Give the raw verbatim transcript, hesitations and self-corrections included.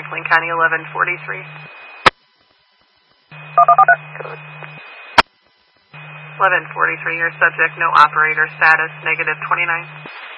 Franklin County eleven forty-three. eleven forty-three, your subject, no operator, status, negative twenty-nine.